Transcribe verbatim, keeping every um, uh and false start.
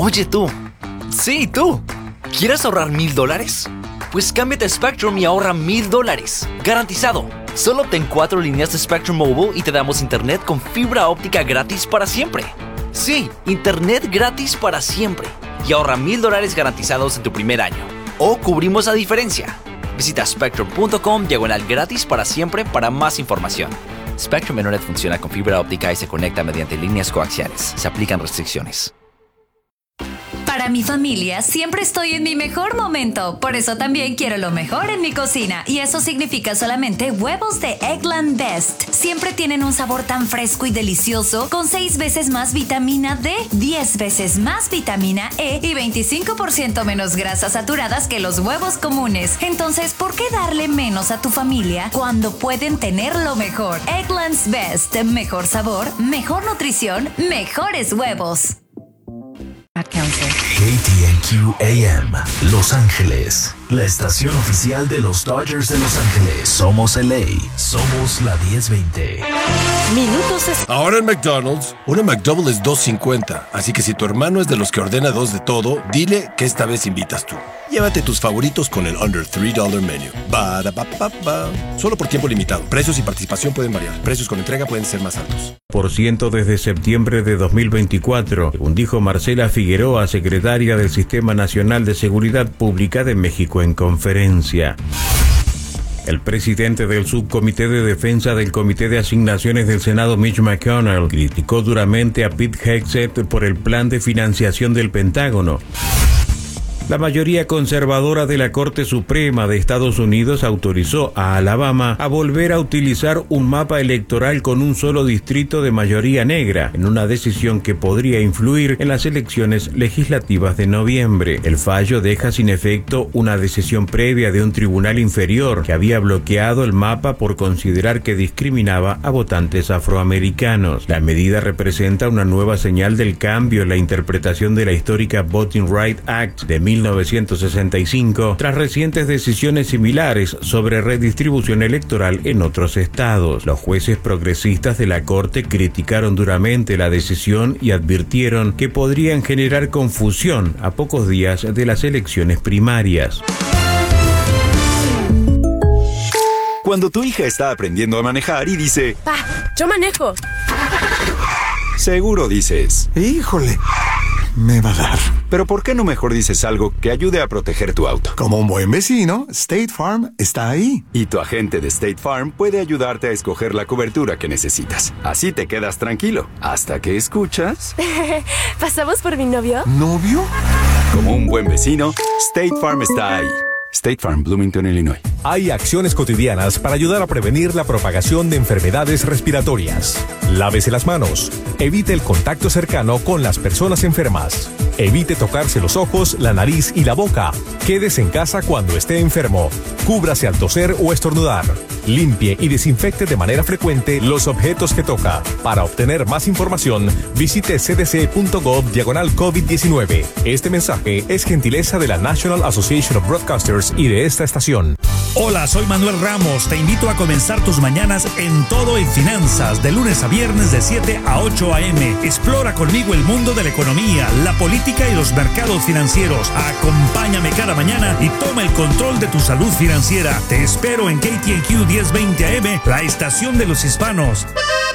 Oye tú. Sí, tú. ¿Quieres ahorrar mil dólares? Pues cámbiate a Spectrum y ahorra mil dólares. Garantizado. Solo obtén cuatro líneas de Spectrum Mobile y te damos internet con fibra óptica gratis para siempre. Sí, internet gratis para siempre. Y ahorra mil dólares garantizados en tu primer año. O cubrimos la diferencia. Visita spectrum punto com diagonal gratis para siempre para más información. Spectrum Internet funciona con fibra óptica y se conecta mediante líneas coaxiales. Se aplican restricciones. Para mi familia siempre estoy en mi mejor momento, por eso también quiero lo mejor en mi cocina, y eso significa solamente huevos de Eggland Best. Siempre tienen un sabor tan fresco y delicioso, con seis veces más vitamina D, diez veces más vitamina E y veinticinco por ciento menos grasas saturadas que los huevos comunes. Entonces, ¿por qué darle menos a tu familia cuando pueden tener lo mejor? Eggland's Best, mejor sabor, mejor nutrición, mejores huevos. K T N Q A M, Los Ángeles, la estación oficial de los Dodgers de Los Ángeles. Somos L A, somos la diez veinte. Minutos es... Ahora en McDonald's, una McDouble es dos cincuenta, así que si tu hermano es de los que ordena dos de todo, dile que esta vez invitas tú. Llévate tus favoritos con el Under tres dólares Menu. Ba-da-ba-ba-ba. Solo por tiempo limitado. Precios y participación pueden variar. Precios con entrega pueden ser más altos. Por ciento desde septiembre de dos mil veinticuatro, según dijo Marcela Figueroa, secretaria del Sistema Nacional de Seguridad Pública de México en conferencia. El presidente del Subcomité de Defensa del Comité de Asignaciones del Senado, Mitch McConnell, criticó duramente a Pete Hegseth por el plan de financiación del Pentágono. La mayoría conservadora de la Corte Suprema de Estados Unidos autorizó a Alabama a volver a utilizar un mapa electoral con un solo distrito de mayoría negra, en una decisión que podría influir en las elecciones legislativas de noviembre. El fallo deja sin efecto una decisión previa de un tribunal inferior que había bloqueado el mapa por considerar que discriminaba a votantes afroamericanos. La medida representa una nueva señal del cambio en la interpretación de la histórica Voting Rights Act de mil novecientos sesenta y cinco, tras recientes decisiones similares sobre redistribución electoral en otros estados. Los jueces progresistas de la Corte criticaron duramente la decisión y advirtieron que podrían generar confusión a pocos días de las elecciones primarias. Cuando tu hija está aprendiendo a manejar y dice: Pa, yo manejo. Seguro dices: híjole, me va a dar. Pero ¿por qué no mejor dices algo que ayude a proteger tu auto? Como un buen vecino, State Farm está ahí. Y tu agente de State Farm puede ayudarte a escoger la cobertura que necesitas. Así te quedas tranquilo, hasta que escuchas... ¿Pasamos por mi novio? ¿Novio? Como un buen vecino, State Farm está ahí. State Farm, Bloomington, Illinois. Hay acciones cotidianas para ayudar a prevenir la propagación de enfermedades respiratorias. Lávese las manos. Evite el contacto cercano con las personas enfermas. Evite tocarse los ojos, la nariz y la boca. Quédese en casa cuando esté enfermo. Cúbrase al toser o estornudar. Limpie y desinfecte de manera frecuente los objetos que toca. Para obtener más información, visite c d c punto gov diagonal COVID diecinueve. Este mensaje es gentileza de la National Association of Broadcasters y de esta estación. Hola, soy Manuel Ramos. Te invito a comenzar tus mañanas en Todo en Finanzas, de lunes a viernes de siete a ocho a eme. Explora conmigo el mundo de la economía, la política y los mercados financieros. Acompáñame cada mañana y toma el control de tu salud financiera. Te espero en K T N Q diez veinte A M, la estación de los hispanos.